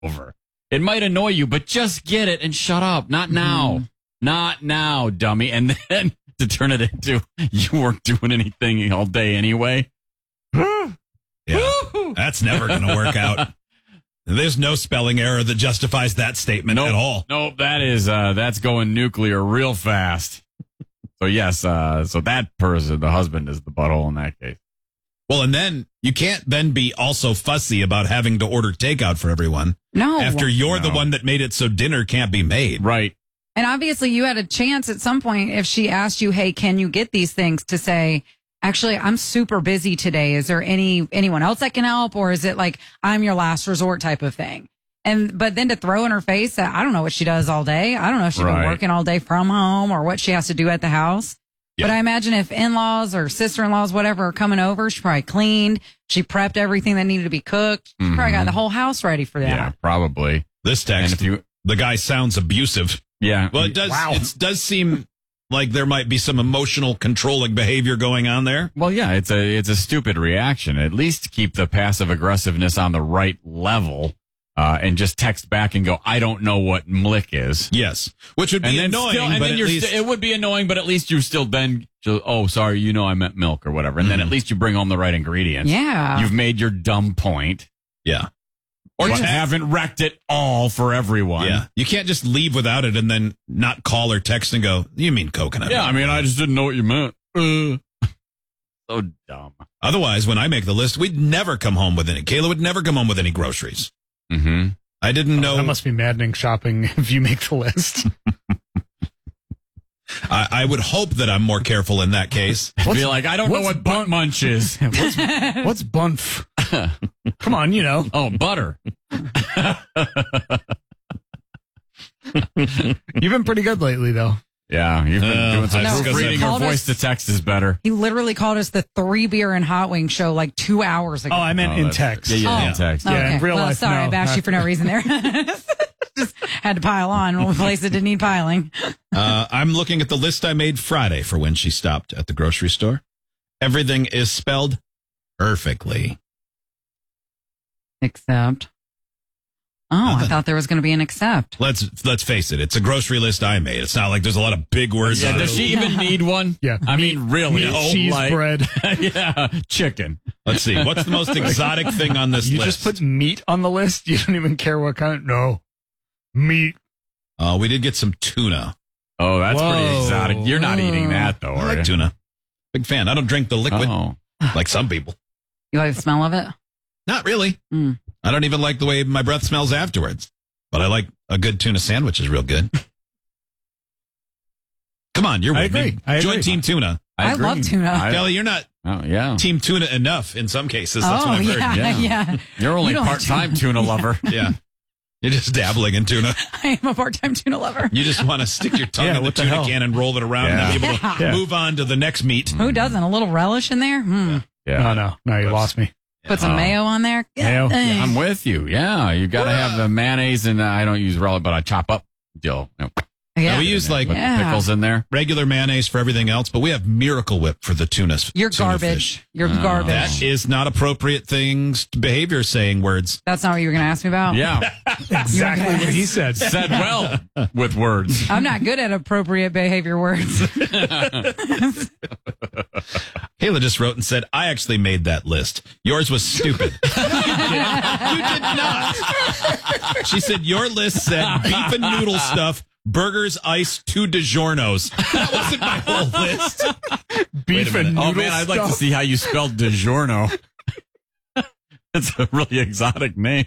over. It might annoy you, but just get it and shut up. Not now. Not now, dummy. And then to turn it into you weren't doing anything all day anyway. Yeah, that's never going to work out. There's no spelling error that justifies that statement at all. Nope, that's going nuclear real fast. So yes, so that person, the husband, is the butthole in that case. Well, and then you can't then be also fussy about having to order takeout for everyone. No. After you're the one that made it so dinner can't be made. Right. And obviously you had a chance at some point if she asked you, hey, can you get these things, to say, actually, I'm super busy today. Is there anyone else that can help? Or is it like, I'm your last resort type of thing? But then to throw in her face that I don't know what she does all day. I don't know if she's been working all day from home or what she has to do at the house. Yeah. But I imagine if in-laws or sister-in-laws, whatever, are coming over, she probably cleaned. She prepped everything that needed to be cooked. She probably got the whole house ready for that. Yeah, probably. This text, the guy sounds abusive. Yeah. Well, it does. Wow. It does seem like there might be some emotional controlling behavior going on there. Well, yeah, it's a stupid reaction. At least keep the passive aggressiveness on the right level, and just text back and go, I don't know what mlick is. Yes, which would be annoying. It would be annoying, but at least you still then, oh, sorry, I meant milk or whatever. And then at least you bring home the right ingredients. Yeah. You've made your dumb point. Yeah. Or you haven't wrecked it all for everyone. Yeah. You can't just leave without it and then not call or text and go, you mean coconut? Yeah, I mean, I just didn't know what you meant. So dumb. Otherwise, when I make the list, we'd never come home with any. Kayla would never come home with any groceries. Mm-hmm. I didn't know. That must be maddening shopping if you make the list. I would hope that I'm more careful in that case. Be like, I don't know what butt munch is. What's bunf? Come on, you know. Oh, butter. You've been pretty good lately, though. Yeah, you've been doing some reading. Your voice to text is better. He literally called us the 3 Beer and Hot Wing show like 2 hours ago. Oh, I meant in text. Yeah, in text. Okay. Yeah, in real life. Sorry, I bashed you for no reason there. Just had to pile on in a place that didn't need piling. I'm looking at the list I made Friday for when she stopped at the grocery store. Everything is spelled perfectly. Except. Oh, I thought there was going to be an except. Let's face it. It's a grocery list I made. It's not like there's a lot of big words. Yeah, does she even need one? Yeah. I mean, really? Cheese bread. Yeah, chicken. Let's see. What's the most exotic thing on this list? You just put meat on the list? You don't even care what kind? No. Meat. We did get some tuna. Oh, that's pretty exotic. You're not eating that, though, I like tuna. Big fan. I don't drink the liquid like some people. You like the smell of it? Not really. I don't even like the way my breath smells afterwards. But I like a good tuna sandwich is real good. Come on, you're with me. Join Team Tuna. I love tuna. Kelly, you're not Team Tuna enough in some cases. That's what I've heard. Yeah. You're only part-time tuna lover. Yeah. You're just dabbling in tuna. I am a part-time tuna lover. You just want to stick your tongue in the tuna can and roll it around and be able to move on to the next meat. Who doesn't? A little relish in there? Yeah. No, you lost me. Put some mayo on there. Mayo. Yeah, I'm with you. Yeah, you got to have the mayonnaise, and I don't use relish, but I chop up. Yeah. We use like pickles in there. Regular mayonnaise for everything else, but we have Miracle Whip for the tuna. You're tuna garbage. Fish. You're garbage. That is not appropriate behavior saying words. That's not what you were going to ask me about? Yeah. Exactly what he said. Said well with words. I'm not good at appropriate behavior words. Kayla just wrote and said, I actually made that list. Yours was stupid. You did not. She said, your list said beef and noodle stuff, burgers, ice, 2 DiGiorno's. That wasn't my whole list. Beef and noodle Oh, man, I'd like to see how you spelled DiGiorno. That's a really exotic name.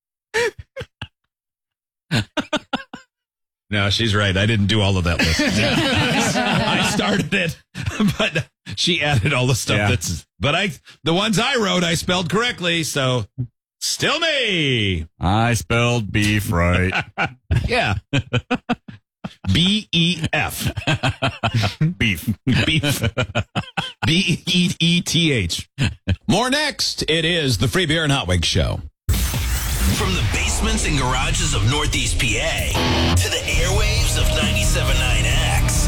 No, she's right. I didn't do all of that list. I started it, but she added all the stuff the ones I wrote, I spelled correctly. So still me. I spelled beef right. Yeah. BEF. Beef. BEETH. More next. It is the Free Beer and Hot Wings Show. From the basements and garages of Northeast PA to the airwaves of 97.9